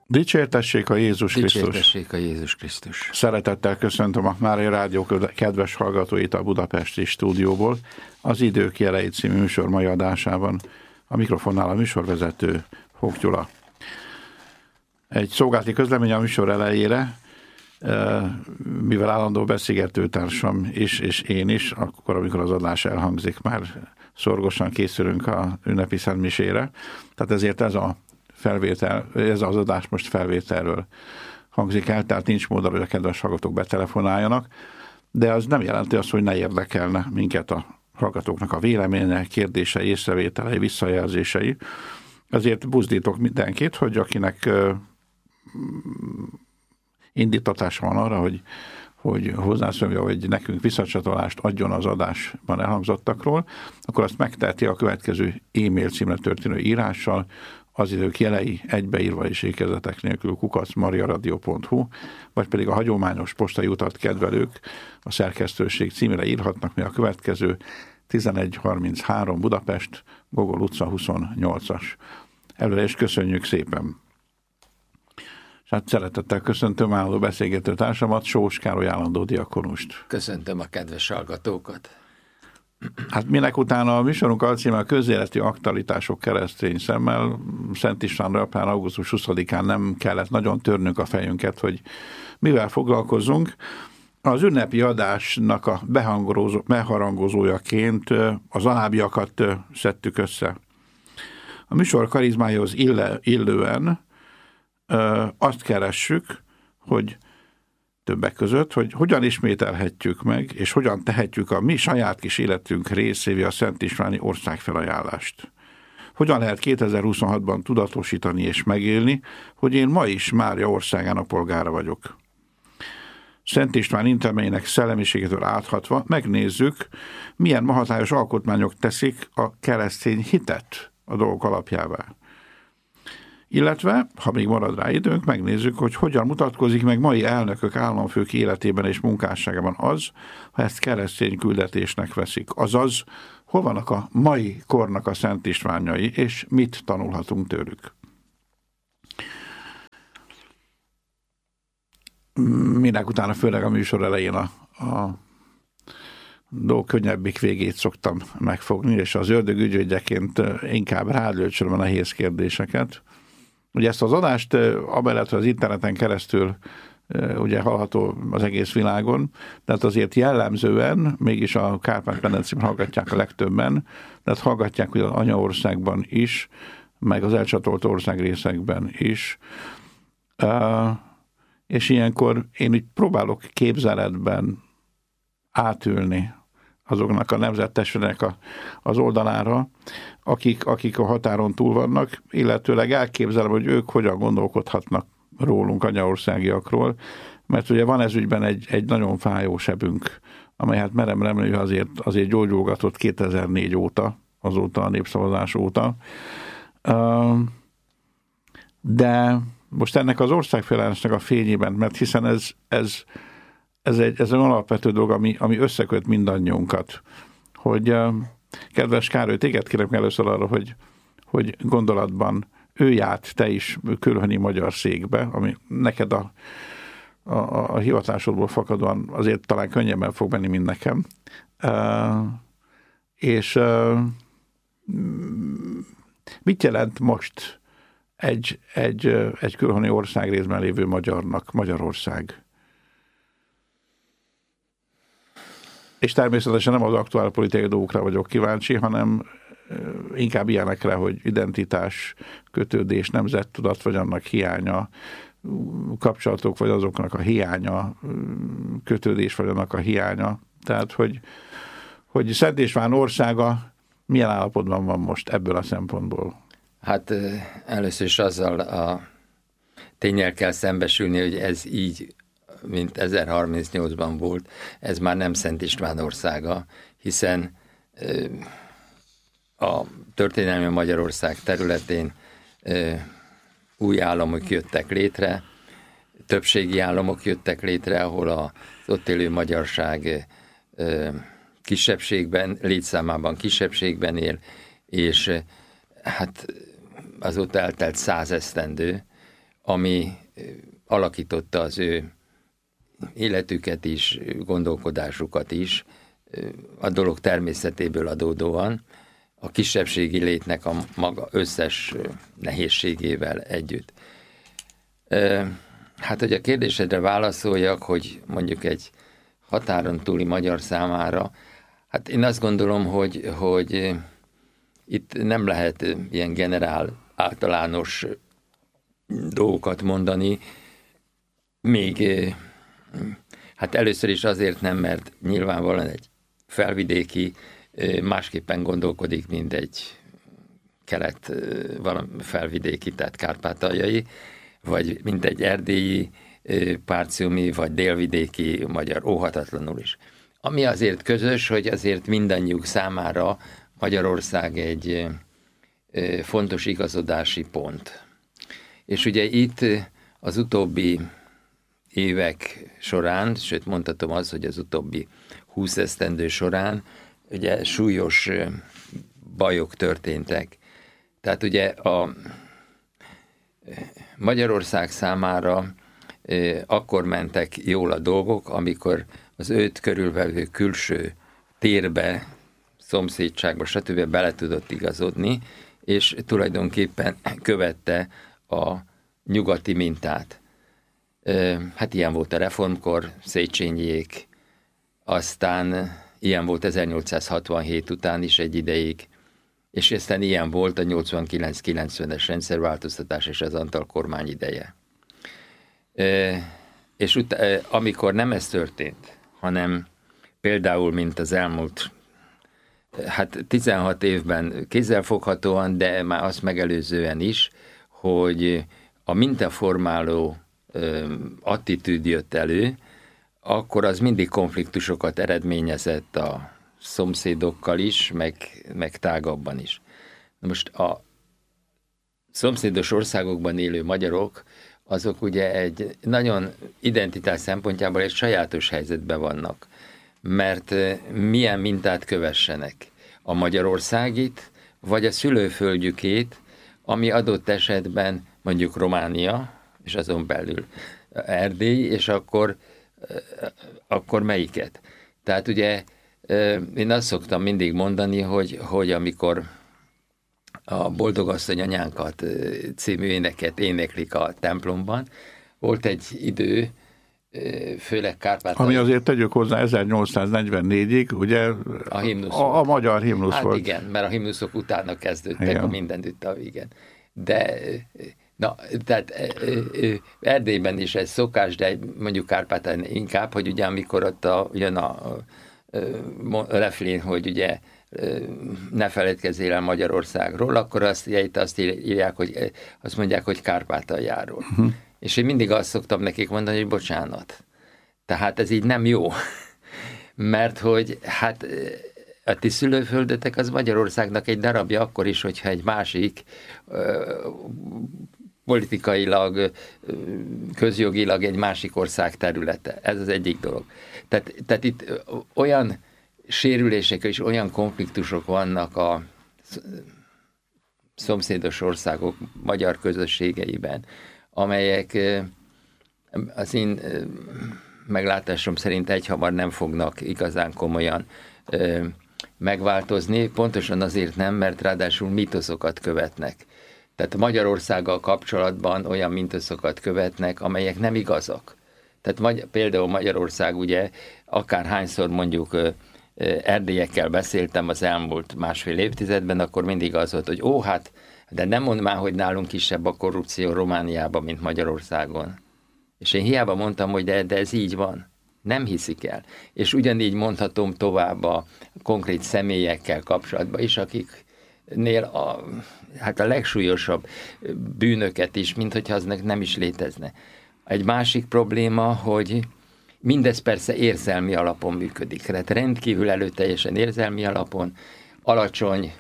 Dicsértessék a Jézus Krisztus! Dicsértessék a Jézus Krisztus! Szeretettel köszöntöm a Márai Rádió kedves hallgatóit a budapesti stúdióból. Az Idők jelei című műsor mai adásában a mikrofonnál a műsorvezető Hók Gyula. Egy szolgálati közlemény a műsor elejére, mivel állandó beszélgetőtársam is, és én is, akkor, amikor az adás elhangzik, már szorgosan készülünk a ünnepi szentmisére. Tehát ezért ez az adás most felvételről hangzik el, tehát nincs mód, hogy a kedves hallgatók betelefonáljanak, de az nem jelenti azt, hogy ne érdekelne minket a hallgatóknak a véleménye, kérdései, észrevételei, visszajelzései. Ezért buzdítok mindenkit, hogy akinek indítatása van arra, hogy hozzászólja, hogy nekünk visszacsatolást adjon az adásban elhangzottakról, akkor azt megteheti a következő e-mail címre történő írással, az Idők jelei egybeírva és ékezetek nélkül @mariaradio.hu, vagy pedig a hagyományos postai utat kedvelők a szerkesztőség címére írhatnak, mi a következő 1133 Budapest, Gogol utca 28-as. Előre is köszönjük szépen! És hát szeretettel köszöntöm állandó beszélgető társamat, Sós Károly állandó diakonust. Köszöntöm a kedves hallgatókat! Hát minek utána a műsorunk alcíme a közéleti aktualitások keresztény szemmel. Szent István napján, augusztus 20-án nem kellett nagyon törnünk a fejünket, hogy mivel foglalkozunk. Az ünnepi adásnak a beharangozójaként az alábbiakat szedtük össze. A műsor karizmájához illően azt keressük, hogy többek között, hogy hogyan ismételhetjük meg, és hogyan tehetjük a mi saját kis életünk részévé a Szent Istváni országfelajánlást. Hogyan lehet 2026-ban tudatosítani és megélni, hogy én ma is Mária országának polgára vagyok. Szent István intézményének szellemiségétől áthatva megnézzük, milyen mahatályos alkotmányok teszik a keresztény hitet a dolgok alapjává. Illetve, ha még marad rá időnk, megnézzük, hogy hogyan mutatkozik meg mai elnökök, államfők életében és munkásságában az, ha ezt keresztény küldetésnek veszik. Azaz, hol vannak a mai kornak a Szent Istvánjai, és mit tanulhatunk tőlük. Minek utána főleg a műsor elején a dolg könnyebbik végét szoktam megfogni, és az ördög ügyvédjeként inkább rádöltsön a nehéz kérdéseket. Ugye ezt az adást, amellett, hogy az interneten keresztül ugye hallható az egész világon, tehát azért jellemzően mégis a Kárpát-medencében hallgatják a legtöbben, tehát hallgatják ugye az anyaországban is, meg az elcsatolt országrészekben is. És ilyenkor én így próbálok képzeletben átülni azoknak a nemzettestvéreknek az oldalára, akik a határon túl vannak, illetőleg elképzelem, hogy ők hogyan gondolkodhatnak rólunk, anyaországiakról, mert ugye van ez ügyben egy nagyon fájó sebünk, amely hát merem remélni, azért gyógyulgatott 2004 óta, azóta a népszavazás óta. De most ennek az országfelállásnak a fényében, mert hiszen ez egy alapvető dolog, ami összeköt mindannyiunkat, hogy kedves Károly, téged kérem először arra, hogy gondolatban őj át te is külhöni magyar székbe, ami neked a hivatásodból fakadóan azért talán könnyebben fog menni, mint nekem. És mit jelent most egy külhöni országrészben lévő magyarnak Magyarország? És természetesen nem az aktuál politikai dolgokra vagyok kíváncsi, hanem inkább ilyenekre, hogy identitás, kötődés, nemzettudat, vagy annak hiánya, kapcsolatok, vagy azoknak a hiánya, kötődés, vagy annak a hiánya. Tehát, hogy Szent István országa milyen állapotban van most ebből a szempontból? Hát először is azzal a tényel kell szembesülni, hogy ez így, mint 1038-ban volt, ez már nem Szent István országa, hiszen a történelmi Magyarország területén új államok jöttek létre, többségi államok jöttek létre, ahol az ott élő magyarság kisebbségben, létszámában kisebbségben él, és hát azóta eltelt 100 esztendő, ami alakította az ő életüket is, gondolkodásukat is, a dolog természetéből adódóan, a kisebbségi létnek a maga összes nehézségével együtt. Hát, hogy a kérdésedre válaszoljak, hogy mondjuk egy határon túli magyar számára, hát én azt gondolom, hogy itt nem lehet ilyen generál, általános dolgokat mondani, még hát először is azért nem, mert nyilvánvalóan egy felvidéki másképpen gondolkodik, mint egy kelet felvidéki, tehát kárpátaljai, vagy mint egy erdélyi, párciumi, vagy délvidéki magyar, óhatatlanul is. Ami azért közös, hogy azért mindannyiuk számára Magyarország egy fontos igazodási pont. És ugye itt az utóbbi évek során, sőt mondhatom az, hogy az utóbbi 20 esztendő során ugye súlyos bajok történtek. Tehát ugye a Magyarország számára akkor mentek jól a dolgok, amikor az őt körülvevő külső térbe, szomszédságba, stb. Bele tudott igazodni, és tulajdonképpen követte a nyugati mintát. Hát ilyen volt a reformkor, Széchenyiék, aztán ilyen volt 1867 után is egy ideig, és aztán ilyen volt a 89-90-es rendszerváltoztatás és az Antal kormány ideje. És amikor nem ez történt, hanem például, mint az elmúlt 16 évben kézzelfoghatóan, de már azt megelőzően is, hogy a mintaformáló attitűd jött elő, akkor az mindig konfliktusokat eredményezett a szomszédokkal is, meg tágabban is. Na most a szomszédos országokban élő magyarok, azok ugye egy nagyon identitás szempontjából egy sajátos helyzetben vannak, mert milyen mintát kövessenek, a Magyarországit, vagy a szülőföldjükét, ami adott esetben mondjuk Románia, és azon belül Erdély, és akkor melyiket? Tehát ugye én azt szoktam mindig mondani, hogy amikor a Boldogasszony anyánkat című éneket éneklik a templomban, volt egy idő, főleg Kárpátalján. Ami azért tegyük hozzá 1844-ig, ugye a magyar himnusz hát volt. Igen, mert a himnuszok utána kezdődtek, igen. A mindenütt, igen. De tehát Erdélyben is egy szokás, de mondjuk Kárpátalján inkább, hogy ugye amikor ott jön a refrén, hogy ugye ne feledkezzél el Magyarországról, akkor azt írják, hogy azt mondják, hogy Kárpátaljáról. Uh-huh. És én mindig azt szoktam nekik mondani, hogy bocsánat. Tehát ez így nem jó. Mert hogy hát a ti szülőföldetek az Magyarországnak egy darabja akkor is, hogyha egy másik politikailag, közjogilag egy másik ország területe. Ez az egyik dolog. Tehát itt olyan sérülések és olyan konfliktusok vannak a szomszédos országok magyar közösségeiben, amelyek az én meglátásom szerint egyhamar nem fognak igazán komolyan megváltozni, pontosan azért nem, mert ráadásul mítoszokat követnek. Tehát Magyarországgal kapcsolatban olyan mítoszokat követnek, amelyek nem igazak. Tehát például Magyarország ugye akárhányszor mondjuk erdélyekkel beszéltem az elmúlt másfél évtizedben, akkor mindig az volt, hogy de nem mondd már, hogy nálunk kisebb a korrupció Romániában, mint Magyarországon. És én hiába mondtam, hogy de ez így van. Nem hiszik el. És ugyanígy mondhatom tovább a konkrét személyekkel kapcsolatban is, akiknél a legsúlyosabb bűnöket is, mint hogyha aznak nem is létezne. Egy másik probléma, hogy mindez persze érzelmi alapon működik. Tehát rendkívül előteljesen érzelmi alapon, alacsony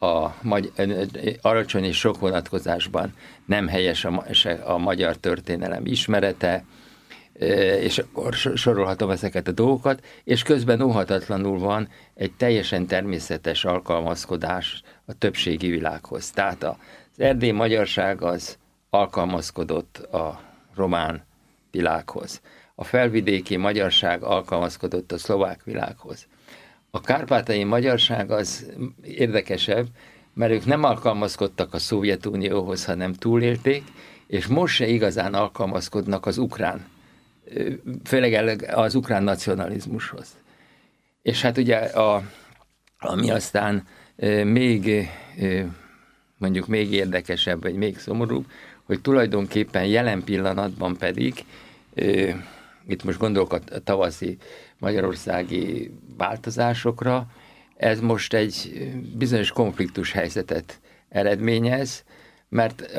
és sok vonatkozásban nem helyes a magyar történelem ismerete, és akkor sorolhatom ezeket a dolgokat, és közben óhatatlanul van egy teljesen természetes alkalmazkodás a többségi világhoz. Tehát az erdélyi magyarság az alkalmazkodott a román világhoz. A felvidéki magyarság alkalmazkodott a szlovák világhoz. A kárpátaljai magyarság az érdekesebb, mert ők nem alkalmazkodtak a Szovjetunióhoz, hanem túlélték, és most se igazán alkalmazkodnak az ukrán, főleg az ukrán nacionalizmushoz. És hát ugye, ami aztán még érdekesebb, vagy még szomorúbb, hogy tulajdonképpen jelen pillanatban pedig, itt most gondolok a tavaszi magyarországi változásokra, ez most egy bizonyos konfliktus helyzetet eredményez, mert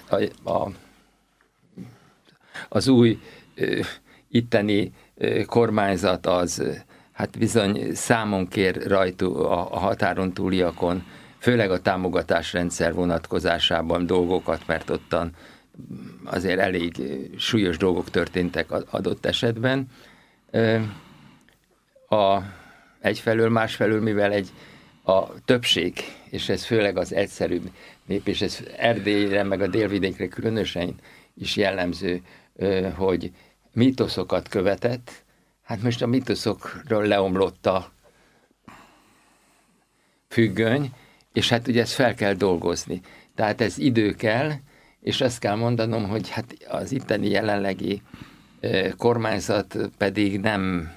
az új itteni kormányzat az hát bizony számon kér rajtuk a határon túliakon, főleg a támogatásrendszer vonatkozásában dolgokat, mert ottan azért elég súlyos dolgok történtek adott esetben. Egyfelől, másfelől, mivel a többség, és ez főleg az egyszerűbb nép, és ez Erdélyre, meg a délvidékre különösen is jellemző, hogy mítoszokat követett, hát most a mítoszokról leomlott a függöny, és hát ugye ezt fel kell dolgozni. Tehát ez idő kell, és azt kell mondanom, hogy hát az itteni jelenlegi kormányzat pedig nem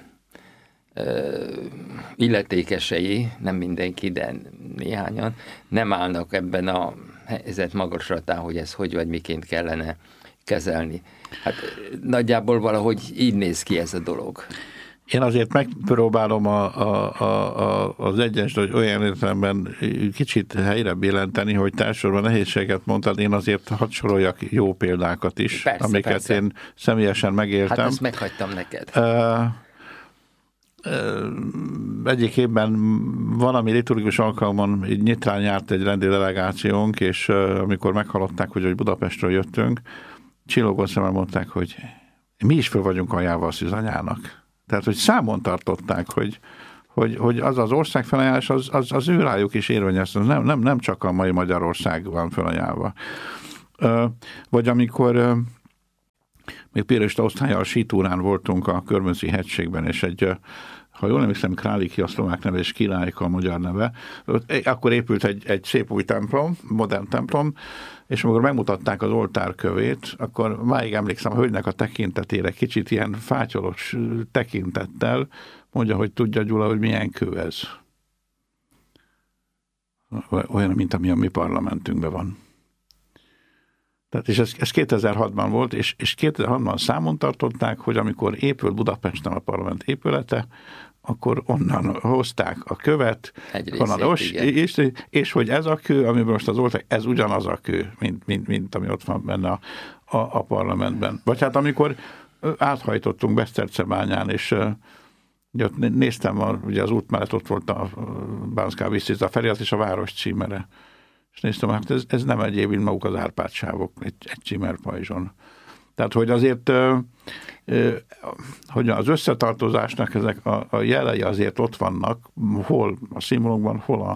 illetékesei, nem mindenki, de néhányan nem állnak ebben a helyzet magaslatán, hogy ez hogy vagy miként kellene kezelni. Hát nagyjából valahogy így néz ki ez a dolog. Én azért megpróbálom az egyensúlyt olyan értelemben kicsit helyre billenteni, hogy társadalmi nehézséget mondtad, én azért hadd soroljak jó példákat is, persze, amiket persze. én személyesen megéltem. Hát ezt meghagytam neked. Egyik évben valami liturgikus alkalmon Nyitrán járt egy rendi delegációnk, és amikor meghallották, hogy Budapestről jöttünk, csillogó szemmel mondták, hogy mi is föl vagyunk ajánlva a szűzanyának. Tehát, hogy számon tartották, hogy az az ország felajánlás, az ő rájuk is érvényes, nem csak a mai Magyarország van felajánlva. Vagy amikor még Piarista osztállyal sítúrán voltunk a Körmözi hegységben, és ha jól emlékszem, Králiki a szlovák neve, és Királyka a magyar neve, akkor épült egy szép új templom, modern templom, és amikor megmutatták az oltárkövét, akkor máig emlékszem a hölgynek a tekintetére, kicsit ilyen fátyolos tekintettel, mondja, hogy tudja Gyula, hogy milyen kő ez. Olyan, mint ami a mi parlamentünkben van. Tehát, és ez 2006-ban volt, és 2006-ban számon tartották, hogy amikor épült Budapesten a parlament épülete, akkor onnan hozták a követ, és hogy ez a kő, amiben most az olták, ez ugyanaz a kő, mint ami ott van benne a parlamentben. Vagy hát amikor áthajtottunk Besztercebányán, és néztem, ugye az út mellett ott volt a Banská Bistrica felirat és a város címere. És néztem, hát ez nem egyéb, mint maguk az Árpád-sávok egy címerpajzson. Tehát, hogy azért, hogy az összetartozásnak ezek a jelei azért ott vannak, hol a színvonalakban, hol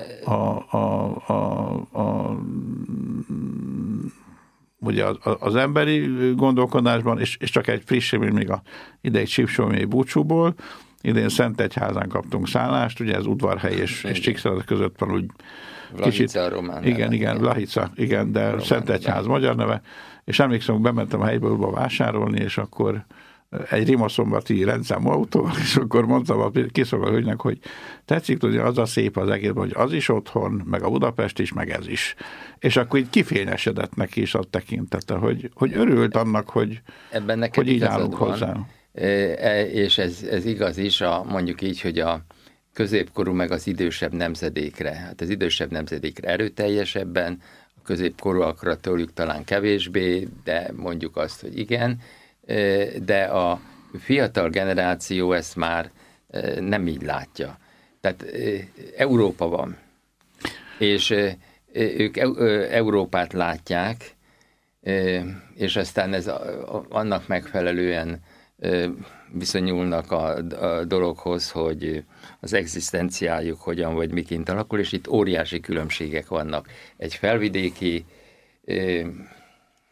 ugye az emberi gondolkodásban, és csak egy friss élmény még a idei Csípsómély búcsúból. Idén Szentegyházán kaptunk szállást, ugye ez Udvarhely és Csíkszereda között van úgy Vlahica a román neve. Igen, Vlahica, igen, de Szentegyház magyar neve. És emlékszem, hogy bementem a helyből vásárolni, és akkor egy rimaszombati rendszámú autóval, és akkor mondtam a kiszolgáló hölgynek, hogy tetszik tudni, az a szép az egész, hogy az is otthon, meg a Budapest is, meg ez is. És akkor így kifényesedett neki is a tekintete, hogy örült annak, hogy így állunk hozzá. És ez igaz is, mondjuk így, hogy a középkorú meg az idősebb nemzedékre. Hát az idősebb nemzedékre erőteljesebben, a középkorúakra tőlük talán kevésbé, de mondjuk azt, hogy igen, de a fiatal generáció ezt már nem így látja. Tehát Európa van, és ők Európát látják, és aztán ez annak megfelelően viszonyulnak a dologhoz, hogy az egzisztenciájuk hogyan vagy miként alakul, és itt óriási különbségek vannak. Egy felvidéki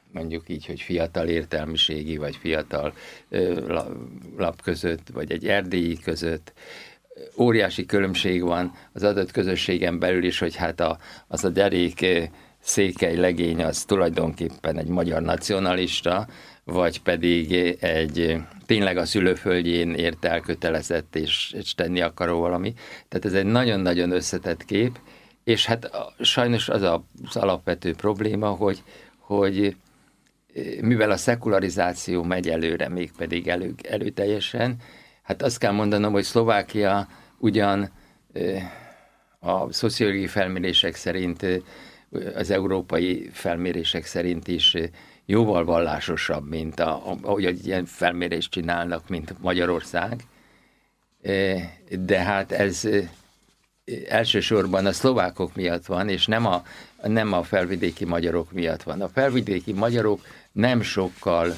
mondjuk így, hogy fiatal értelmiségi, vagy fiatal lap között, vagy egy erdélyi között. Óriási különbség van az adott közösségen belül is, hogy hát az a derék Székely legény az tulajdonképpen egy magyar nacionalista, vagy pedig egy tényleg a szülőföldjén ért elkötelezett és tenni akaró valami. Tehát ez egy nagyon-nagyon összetett kép, és hát sajnos az az alapvető probléma, hogy mivel a szekularizáció megy előre, mégpedig előteljesen, hát azt kell mondanom, hogy Szlovákia ugyan a szociológiai felmérések szerint, az európai felmérések szerint is jóval vallásosabb, mint ahogy egy ilyen felmérést csinálnak, mint Magyarország. De hát ez elsősorban a szlovákok miatt van, és nem a felvidéki magyarok miatt van. A felvidéki magyarok nem sokkal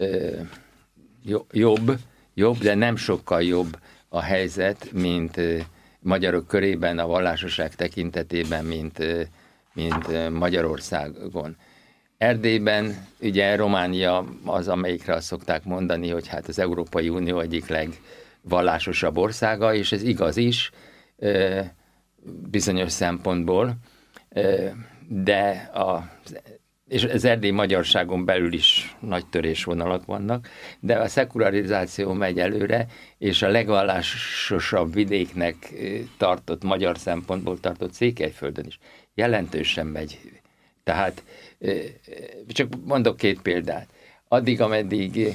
jobb, de nem sokkal jobb a helyzet, mint magyarok körében a vallásosság tekintetében, mint Magyarországon. Erdélyben ugye Románia az, amelyikre azt szokták mondani, hogy hát az Európai Unió egyik legvallásosabb országa, és ez igaz is bizonyos szempontból, de és az erdélyi magyarságon belül is nagy törésvonalak vannak, de a szekularizáció megy előre, és a legvallásosabb vidéknek tartott, magyar szempontból tartott Székelyföldön is jelentősen megy. Tehát csak mondok két példát. Addig, ameddig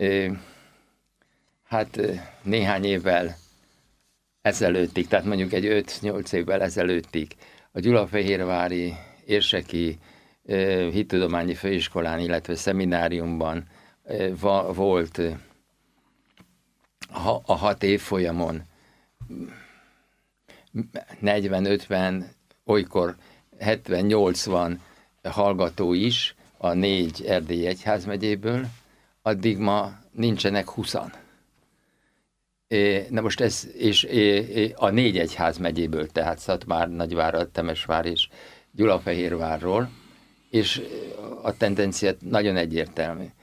hát néhány évvel ezelőttig, tehát mondjuk egy 5-8 évvel ezelőttig a Gyulafehérvári érseki hittudományi főiskolán, illetve szemináriumban volt a 6 évfolyamon 40-50, olykor 70-80 hallgató is a 4 erdélyi egyházmegyéből, addig ma nincsenek 20-an. Na most ez, és a 4 egyházmegyéből, tehát Szatmár, Nagyvárad, Temesvár és Gyulafehérvárról, és a tendencia nagyon egyértelmű.